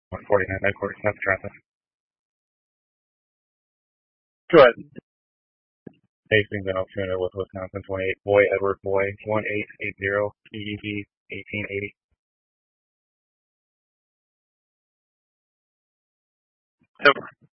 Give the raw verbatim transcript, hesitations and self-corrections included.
one forty-nine headquarters, South traffic. Go ahead. Hastings and Altoona with Wisconsin twenty-eight. Boy, Edward Boy, one eight eight zero, E E G eighteen eighty. Over.